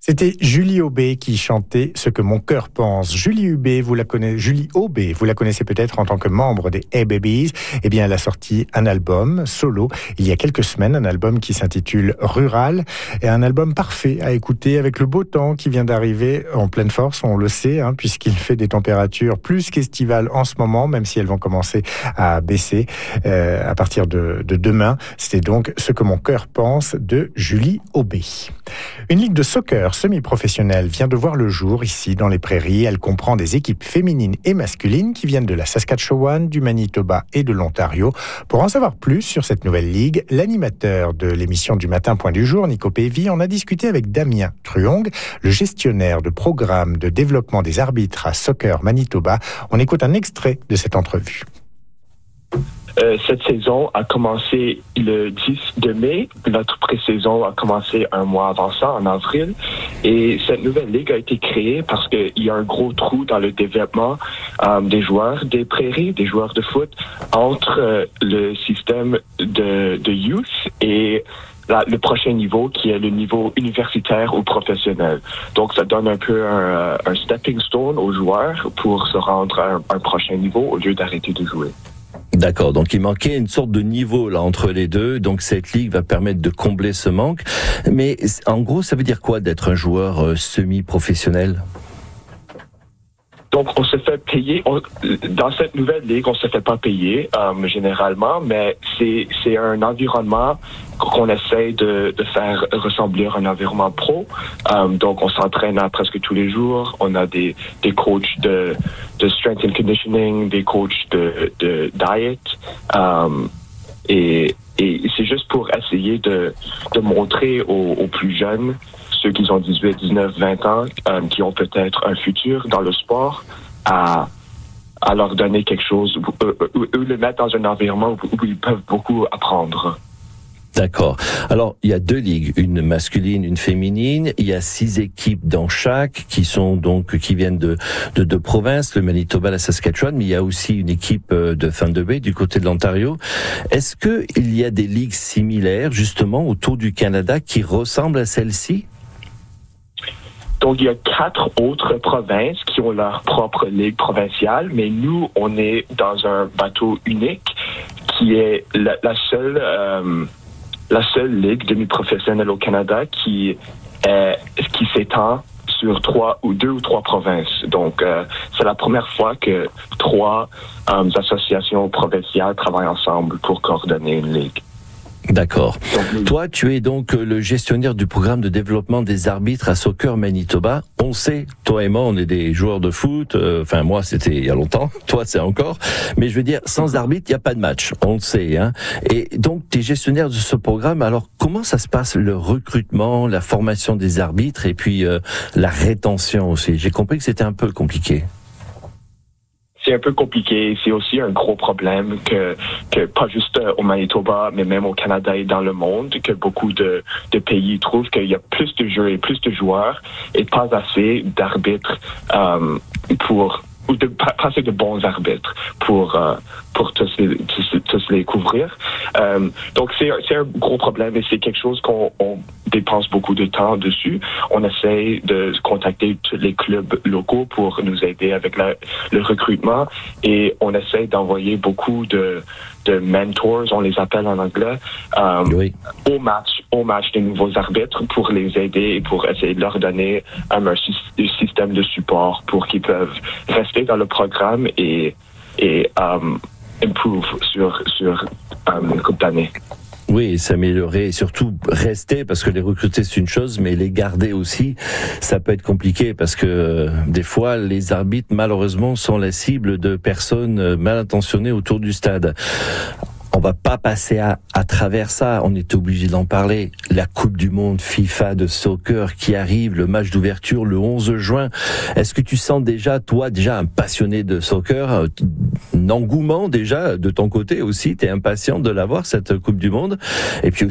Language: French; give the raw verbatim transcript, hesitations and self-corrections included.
C'était Julie Aubé qui chantait Ce que mon cœur pense. Julie Aubé, vous la connaissez, Julie Aubé, vous la connaissez peut-être en tant que membre des Hey Babies. Eh bien, elle a sorti un album solo il y a quelques semaines, un album qui s'intitule Rural, et un album parfait à écouter avec le beau temps qui vient d'arriver en pleine force, on le sait, hein, puisqu'il fait des températures plus qu'estivales en ce moment, même si elles vont commencer à baisser euh, à partir de, de demain. C'était donc Ce que mon cœur pense de Julie Aubé. Une ligue de soccer semi-professionnelle vient de voir le jour ici dans les prairies. Elle comprend des équipes féminines et masculines qui viennent de la Saskatchewan, du Manitoba et de l'Ontario. Pour en savoir plus sur cette nouvelle ligue, l'animateur de l'émission du matin Point du jour, Nico Pévy, en a discuté avec Damien Truong, le gestionnaire de programme de développement des arbitres à Soccer Manitoba. On écoute un extrait de cette entrevue. Euh, cette saison a commencé le dix de mai. Notre pré-saison a commencé un mois avant ça, en avril. Et cette nouvelle ligue a été créée parce qu'il y a un gros trou dans le développement euh, des joueurs des prairies, des joueurs de foot, entre euh, le système de, de youth et la, le prochain niveau, qui est le niveau universitaire ou professionnel. Donc, ça donne un peu un, un stepping stone aux joueurs pour se rendre à un, un prochain niveau au lieu d'arrêter de jouer. D'accord, donc il manquait une sorte de niveau là entre les deux, donc cette ligue va permettre de combler ce manque. Mais en gros, ça veut dire quoi d'être un joueur euh, semi-professionnel ? Donc, on se fait payer. On, dans cette nouvelle ligue, on se fait pas payer euh, généralement, mais c'est c'est un environnement qu'on essaie de, de faire ressembler à un environnement pro. Euh, donc, on s'entraîne à presque tous les jours. On a des des coachs de de strength and conditioning, des coachs de de diet, euh, et et c'est juste pour essayer de de montrer aux, aux plus jeunes, ceux qui ont dix-huit, dix-neuf, vingt ans, euh, qui ont peut-être un futur dans le sport, à, à leur donner quelque chose, ou, ou, ou le mettre dans un environnement où, où ils peuvent beaucoup apprendre. D'accord. Alors, il y a deux ligues, une masculine, une féminine. Il y a six équipes dans chaque, qui sont donc qui viennent de de, de provinces, le Manitoba, la Saskatchewan, mais il y a aussi une équipe de Thunder Bay du côté de l'Ontario. Est-ce que il y a des ligues similaires justement autour du Canada qui ressemblent à celle-ci? Donc, il y a quatre autres provinces qui ont leur propre ligue provinciale, mais nous, on est dans un bateau unique qui est la, la seule euh, la seule ligue demi-professionnelle au Canada qui est, qui s'étend sur trois ou deux ou trois provinces. Donc, euh, c'est la première fois que trois euh, associations provinciales travaillent ensemble pour coordonner une ligue. D'accord. Toi, tu es donc le gestionnaire du programme de développement des arbitres à Soccer Manitoba. On sait, toi et moi, on est des joueurs de foot. Euh, enfin, moi, c'était il y a longtemps. Toi, c'est encore. Mais je veux dire, sans arbitre, il n'y a pas de match. On le sait, hein. Et donc, tu es gestionnaire de ce programme. Alors, comment ça se passe, le recrutement, la formation des arbitres et puis euh, la rétention aussi? J'ai compris que c'était un peu compliqué. C'est un peu compliqué. C'est aussi un gros problème que, que pas juste au Manitoba, mais même au Canada et dans le monde, que beaucoup de, de pays trouvent qu'il y a plus de jeux et plus de joueurs et pas assez d'arbitres euh, pour ou de pas assez de bons arbitres pour euh, pour tous les tous, tous les couvrir. Euh, donc c'est c'est un gros problème et c'est quelque chose qu'on on dépense beaucoup de temps dessus. On essaie de contacter tous les clubs locaux pour nous aider avec la, le recrutement et on essaie d'envoyer beaucoup de de mentors, on les appelle en anglais, euh, oui. au match, au match des nouveaux arbitres pour les aider et pour essayer de leur donner um, un, un système de support pour qu'ils peuvent rester dans le programme et et um, improve sur sur um, une couple d'années. Oui, s'améliorer et surtout rester, parce que les recruter c'est une chose, mais les garder aussi, ça peut être compliqué parce que euh, des fois les arbitres malheureusement sont la cible de personnes mal intentionnées autour du stade. On va pas passer à, à travers ça, on est obligé d'en parler. La Coupe du Monde FIFA de soccer qui arrive, le match d'ouverture le onze juin. Est-ce que tu sens déjà, toi, déjà un passionné de soccer, un engouement déjà de ton côté aussi, t'es impatient de l'avoir cette Coupe du Monde? Et puis aussi